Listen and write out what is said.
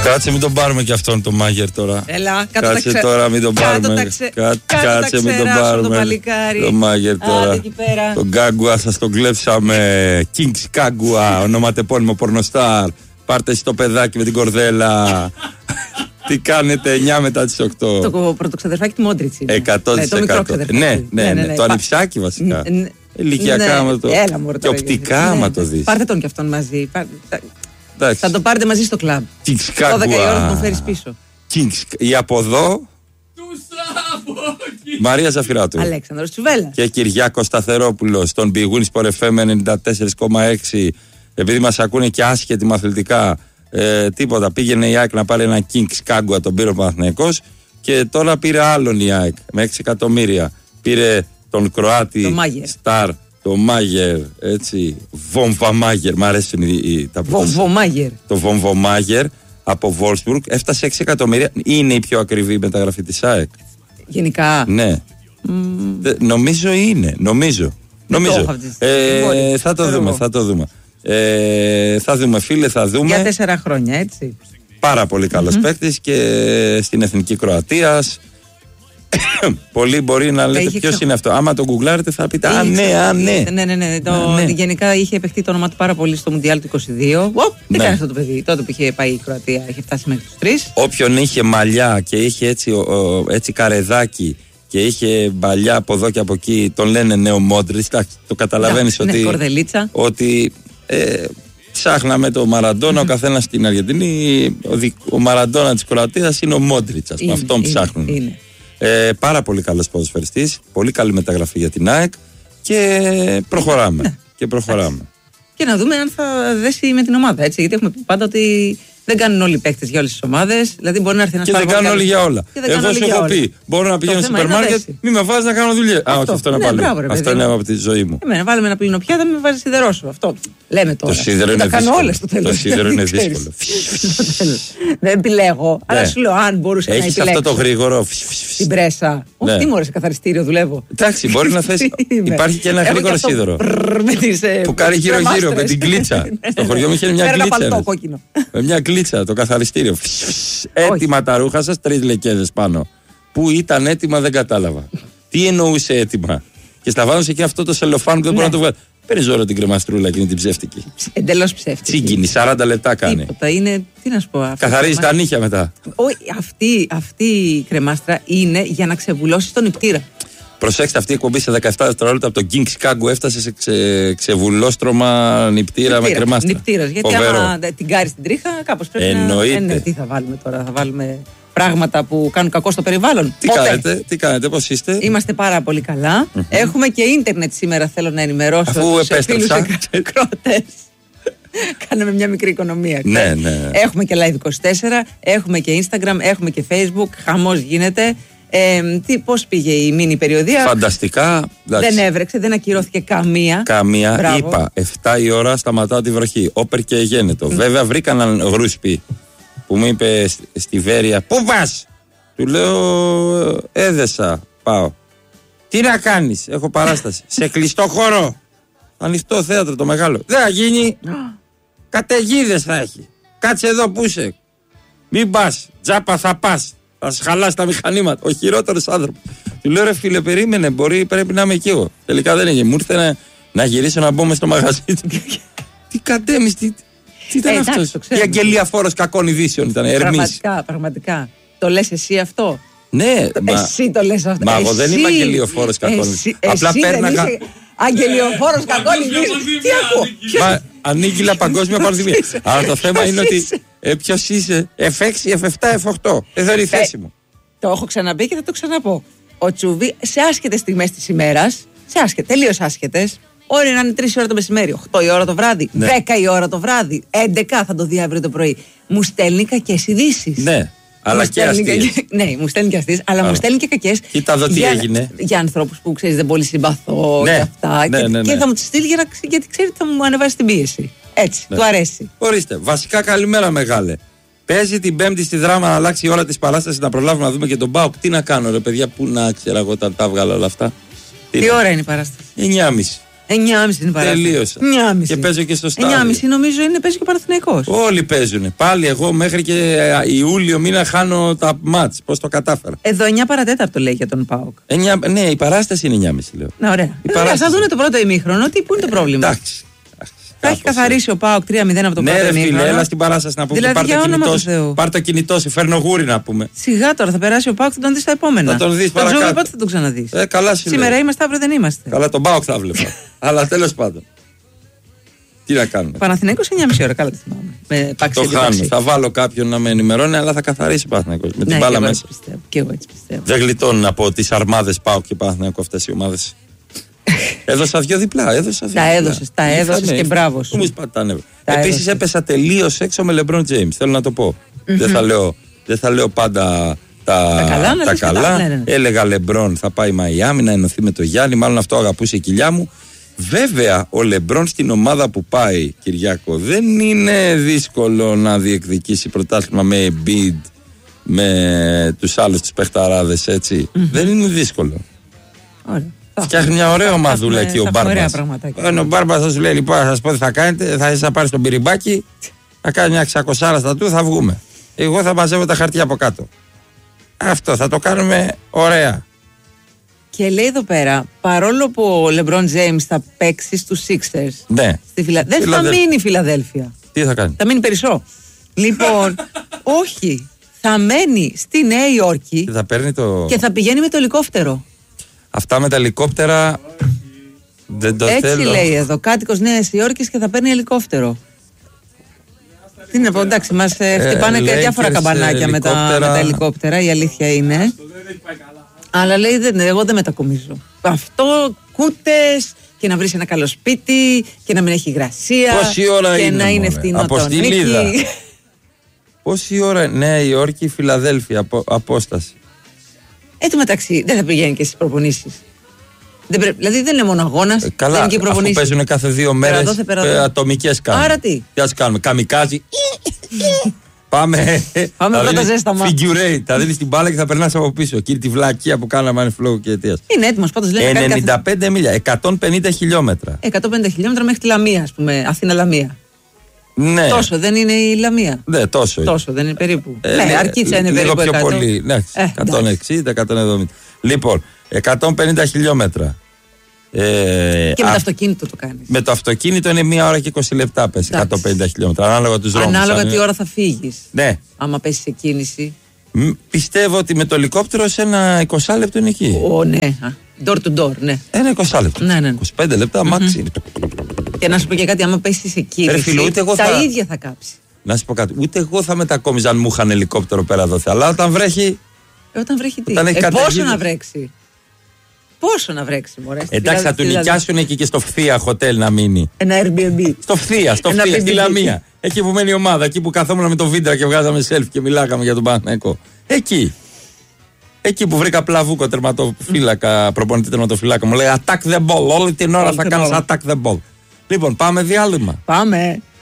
Κάτσε, μην τον πάρουμε και αυτόν τον Μάγερ τώρα. Έλα, κάτσε τώρα, μην τον πάρουμε. Κάτσε, μην τον πάρουμε. Το Μάγερ τώρα. Τον Κάγκουα, σας τον κλέψαμε. Kings Κάγκουα, ονοματεπώνυμο πορνοστάρ. Πάρτε στο παιδάκι με την κορδέλα. Τι κάνετε 9 μετά τις 8. Το πρωτοξαδερφάκι του Μόντριτς. 100%. Ναι, το ανιψάκι βασικά. Ηλικιακά άμα το. Και οπτικά άμα το δεις. Πάρτε τον κι αυτόν μαζί. Θα το πάρετε μαζί στο κλαμπ. 12 η ώρα θα τον φέρεις πίσω. Η από εδώ. Μαρία Ζαφυράτου. Αλέξανδρος Τσουβέλλας. Και Κυριάκος Σταθερόπουλος. Στον Big Win Sport FM 94,6. Επειδή μας ακούνε και άσχετοι μαθητικά. Τίποτα. Πήγαινε η ΑΕΚ να πάρει ένα Kings Κάγκουα, τον πήρε ο Παναθηναϊκός. Και τώρα πήρε άλλον η ΑΕΚ με 6 εκατομμύρια. Πήρε τον Κροάτι Σταρ. Το Μάγερ, έτσι. Βομβαμάγερ, μ' αρέσουν τα Βομβομάγερ. Το Βομβομάγερ από Βόλσμπουργκ έφτασε 6 εκατομμύρια. Είναι η πιο ακριβή μεταγραφή της ΑΕΚ. Γενικά. Ναι. Νομίζω είναι. Νομίζω. Θα το δούμε. Θα δούμε, φίλε, θα δούμε. Για 4 χρόνια, έτσι. Πάρα πολύ καλός παίκτης και στην Εθνική Κροατίας. Πολλοί μπορεί να λέτε ποιος είναι αυτό. Άμα το γκουγκλάρετε θα πείτε ναι. Γενικά είχε επεχτεί το όνομα του πάρα πολύ στο Μουντιάλ του 22. Δεν κάνει αυτό το παιδί. Τότε που είχε πάει η Κροατία είχε φτάσει μέχρι τους 3. Όποιον είχε μαλλιά και είχε έτσι καρεδάκι και είχε μπαλιά από εδώ και από εκεί, τον λένε νέο Μόντριτς. Το καταλαβαίνεις ότι ψάχναμε το Μαραντόνα, ο καθένας στην Αργεντινή. Ο Μαραντόνα της Κροατίας είναι ο Μόντριτς. Αυτόν ψάχνουν. Πάρα πολύ καλός ποδοσφαιριστής, πολύ καλή μεταγραφή για την ΑΕΚ και προχωράμε. Και να δούμε αν θα δέσει με την ομάδα, έτσι, γιατί έχουμε πει πάντα ότι δεν κάνουν όλοι οι παίκτες για όλες τις ομάδες. Δηλαδή μπορεί να έρθει ένας και δεν κάνουν όλοι για όλα. Εγώ σου έχω πει, μπορώ να πηγαίνω στο σούπερ μάρκετ, μην με βάζεις να κάνω δουλειές. Αυτό είναι πάλι. Αυτό είναι από τη ζωή μου. Να βάλουμε ένα πλυνοπιάδα, μην με βάζεις σιδερόσου. Αυτό λέμε τώρα. Το σίδερο είναι δύσκολο. Το σίδερο είναι δύσκολο. Δεν επιλέγω, αλλά σου λέω αν μπορούσα να επιλέξω. Έχεις αυτό το γρήγορο. Την πρέσα. Όχι, τι μου σε καθαριστήριο δουλεύω. Εντάξει, μπορεί να θες. Υπάρχει και ένα γρήγορο σίδερο. Που κάνει γύρω-γύρω με την κλίτσα. Στο χωριό μου είχε μια κλίτσα. Με μια κλίτσα, το καθαριστήριο. Έτοιμα τα ρούχα σας, 3 λεκέδες πάνω. Πού ήταν έτοιμα δεν κατάλαβα. Τι εννοούσε έτοιμα. Και σταβάνωσε και αυτό το σελοφάν που δεν μπορεί να το βγάλει. Παίρνει ζώρο την κρεμαστρούλα εκείνη την ψεύτικη. Εντελώς ψεύτικη. Τσίγκινη, 40 λεπτά κάνει. Τίποτα, είναι, τι να σου πω. Καθαρίζει τα νύχια μετά. Όχι, αυτή η κρεμάστρα είναι για να ξεβουλώσει τον νηπτήρα. Προσέξτε, αυτή η εκπομπή σε 17 δευτερόλεπτα από το King Chicago έφτασε σε ξεβουλόστρωμα νηπτήρα με κρεμάστρα. Νηπτήρας, γιατί άμα την κάρεις την τρίχα, κάπως πρέπει να. Τι θα βάλουμε τώρα, θα βάλουμε πράγματα που κάνουν κακό στο περιβάλλον. Τι κάνετε, πώς είστε? Είμαστε πάρα πολύ καλά. Έχουμε και ίντερνετ σήμερα, θέλω να ενημερώσω τους φίλους εκδρότες. Κάναμε μια μικρή οικονομία. Ναι. Έχουμε και Live24, έχουμε και Instagram, έχουμε και Facebook. Χαμός γίνεται. Πώς πήγε η μίνι περιοδία? Φανταστικά. Δεν έβρεξε, δεν ακυρώθηκε καμία. Μπράβο. Είπα 7 η ώρα σταματάω τη βροχή. Όπερ και γένετο. Βέβαια βρήκα έναν γρούσπι που μου είπε στη Βέρεια, πού πας? Του λέω έδεσα, πάω. Τι να κάνεις? Έχω παράσταση. Σε κλειστό χώρο. Ανοιχτό θέατρο το μεγάλο. Δεν θα γίνει. Καταιγίδες θα έχει. Κάτσε εδώ που είσαι. Μην πας. Τζάπα θα πας. Θα σου χαλάσει τα μηχανήματα. Ο χειρότερος άνθρωπος. Του λέω ρε φίλε, περίμενε. Πρέπει να είμαι εκεί εγώ. Τελικά δεν έγινε. Μου ήρθε να γυρίσω να μπω μες στο μαγαζί του. Τι κατέμεις, τι ήταν αυτό? Η αγγελιαφόρος κακών ειδήσεων ήταν. Πραγματικά. Το λες εσύ αυτό? Ναι. Εσύ το λες αυτό. Μα εγώ δεν είμαι αγγελιοφόρος κακών ειδήσεων. Απλά πέρναγα. Αγγελιοφόρος κακών ειδήσεων. Τι ακούω? Ανήγγυλα παγκόσμια πανδημία. Αλλά το θέμα είναι ότι ποιος είσαι? F6, F7, F8. Εδώ είναι η θέση μου. Το έχω ξαναπεί και θα το ξαναπώ. Ο Τσουβί σε άσχετες στιγμές της ημέρας, τελείως άσχετες, μπορεί να είναι 3 η ώρα το μεσημέρι, 8 η ώρα το βράδυ, 10 η ώρα το βράδυ, 11 θα το δει αύριο το πρωί. Μου στέλνει κακές ειδήσεις. Ναι. Αλλά και αστείες. Ναι, μου στέλνει και αστείες, αλλά μου στέλνει και κακές. Κοίτα εδώ τι έγινε. Για ανθρώπους που ξέρεις δεν πολύ συμπαθώ και αυτά. Και θα μου τις στείλει γιατί ξέρει ότι θα μου ανεβάσει την πίεση. Έτσι, του αρέσει. Ορίστε, βασικά καλημέρα μεγάλε. Παίζει την Πέμπτη στη Δράμα να αλλάξει η ώρα της παράστασης, να προλάβουμε να δούμε και τον ΠΑΟΚ. Τι να κάνω ρε παιδιά, πού να ξέρω εγώ τα βγάλω όλα αυτά. Τι ώρα είναι η παράσταση? 9.30. 9.30 είναι παράσταση. Τελείωσα. 9.30. Και παίζω και στο στάδιο. 9.30 νομίζω παίζει και ο Παναθηναϊκός. Όλοι παίζουν. Πάλι εγώ μέχρι και Ιούλιο μήνα χάνω τα μάτς. Πώς το κατάφερα. Εδώ 9 παρατέταρτο λέει για τον ΠΑΟΚ. Ναι, η παράσταση είναι 9.30 λέω. Ναι, ωραία. Θα δουν το πρώτο ημίχρονο. Πού είναι το πρόβλημα. Εντάξει. Θα έχει καθαρίσει ο ΠΑΟΚ 3-0 από το πρώτο ημίχρονο. Ναι, φίλε, έλα στην παράσταση να πούμε. Δηλαδή, Πάρ' το κινητό σου, φέρνω γούρι να πούμε. Σιγά τώρα θα περάσει ο ΠΑΟΚ, θα τον δει στα επόμενα. Θα τον δει παρακάτω. Τον πότε θα τον ξαναδεί. Καλά, σήμερα είμαστε, αύριο δεν είμαστε. Καλά, τον ΠΑΟΚ θα βλέπα. Αλλά τέλος πάντων. Τι να κάνουμε. Παναθηναϊκός 9.30 ώρα, καλά το θυμάμαι. Το χάνω. Θα βάλω κάποιον να με ενημερώνει, αλλά θα καθαρίσει ο Παναθηναϊκός. Με την μπάλα μέσα. Και εγώ έτσι πιστεύω. Δεν γλιτώνουν από τις αρμάδες ΠΑΟΚ και Παναθηναϊκό αυτές οι ομάδες. Έδωσα 2 διπλά. Τα έδωσες και μπράβο σου. Μου σπατάνε. Επίσης έπεσα τελείως έξω με LeBron James. Θέλω να το πω. Δεν θα λέω πάντα τα καλά. Ναι. Έλεγα LeBron θα πάει Μαϊάμι να ενωθεί με το Γιάννη. Μάλλον αυτό αγαπούσε η κοιλιά μου. Βέβαια, ο LeBron στην ομάδα που πάει, Κυριάκο, δεν είναι δύσκολο να διεκδικήσει πρωτάθλημα με Embiid, με τους άλλους τους παιχταράδες, έτσι. Δεν είναι δύσκολο. Ωραία. Φτιάχνει μια ωραία ομαδούλα εκεί ο Μπάρμπας. Ο Μπάρμπας θα σου λέει: λοιπόν, θα σας πω τι θα κάνετε. Θα πάρει τον πυριμπάκι, θα κάνει μια 600 στα του, θα βγούμε. Εγώ θα μαζεύω τα χαρτιά από κάτω. Αυτό θα το κάνουμε ωραία. Και λέει εδώ πέρα, παρόλο που ο LeBron James θα παίξει στους Sixers, ναι. δεν θα μείνει η Φιλαδέλφια. Τι θα κάνει? Θα μείνει περισσό. Λοιπόν, όχι. Θα μένει στη Νέα Υόρκη και θα πηγαίνει με το ελικόπτερο. Αυτά με τα ελικόπτερα δεν το έτσι θέλω. Έτσι λέει εδώ, κάτοικος Νέας Υόρκης και θα παίρνει ελικόπτερο. Τι να πω, εντάξει, μας χτυπάνε και διάφορα καμπανάκια με τα ελικόπτερα, η αλήθεια είναι. Αλλά λέει, εγώ δεν μετακομίζω. Αυτό, κούτες και να βρεις ένα καλό σπίτι και να μην έχει υγρασία. Πόση ώρα και είναι, να είναι φτηνό το νίκη. Πόση ώρα, Νέα Υόρκη, Φιλαδέλφια, απόσταση. Έτσι μεταξύ, δεν θα πηγαίνει και στις προπονήσεις. Δηλαδή δεν είναι μόνο αγώνας. Καλά, αφού παίζουν κάθε 2 μέρες ατομικές κάνουν. Άρα τι? Τι ας κάνουμε, καμικάζι. Πάμε πρώτα ζέσταμα. Figure eight, θα δίνεις την μπάλα και θα περνάς από πίσω. Κύριε τη βλακεία που κάναμε ανεφλόγου και αιτίας. Είναι έτοιμος, πάντως λέει. 95 μίλια, 150 χιλιόμετρα. 150 χιλιόμετρα μέχρι τη Λαμία, ας πούμε, Αθήνα-Λαμία. Ναι. Τόσο δεν είναι η Λαμία? Ναι, τόσο. Τόσο δεν είναι περίπου. Ναι, Αρκίτσα είναι περίπου. Λίγο πιο πολύ. Ναι, 160-170. Λοιπόν, 150 χιλιόμετρα. Και με το αυτοκίνητο το κάνεις? Με το αυτοκίνητο είναι 1 ώρα και 20 λεπτά πες. 150 χιλιόμετρα. Ανάλογα τους δρόμους. Ανάλογα τι ώρα θα φύγεις. Ναι. Άμα πέσει σε κίνηση. Πιστεύω ότι με το ελικόπτερο σε ένα 20 λεπτό είναι εκεί. Ναι. Door to door, ναι. Ένα 20 λεπτό. Ναι. 25 λεπτά, μάξι. Και να σου πω και κάτι, άμα πέσει σε κίνηση, τα ίδια θα κάψει. Να σου πω κάτι. Ούτε εγώ θα μετακόμιζα αν μου είχαν ελικόπτερο πέρα εδώ. Αλλά όταν βρέχει. Όταν βρέχει τι? Πόσο να βρέξει? Πόσο να βρέξει, μωρέ? Εντάξει, θα του νοικιάσουν εκεί και στο Φθία Hotel να μείνει. Ένα Airbnb. Στο Φθία, στη Λαμία. Εκεί που μένει η ομάδα, εκεί που καθόμουν με το Βίντρα και βγάζαμε selfie και μιλάγαμε για τον Παναθηναϊκό. Εκεί που βρήκα Πλαβούκο, τερματοφύλακα, προπονητή τερματοφυλάκα, μου λέει attack the ball. Όλη την ώρα θα κάνεις attack the ball. Λοιπόν, πάμε διάλειμμα. Πάμε.